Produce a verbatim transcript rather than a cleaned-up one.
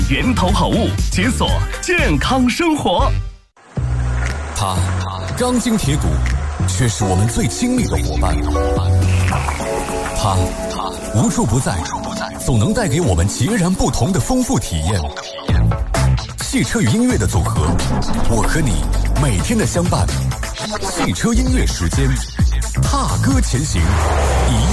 源头好物，解锁健康生活。 它钢筋铁骨，却是我们最亲密的伙伴。它无处不在，总能带给我们截然不同的丰富体验。汽车与音乐的组合，我和你每天的相伴。汽车音乐时间，踏歌前行。一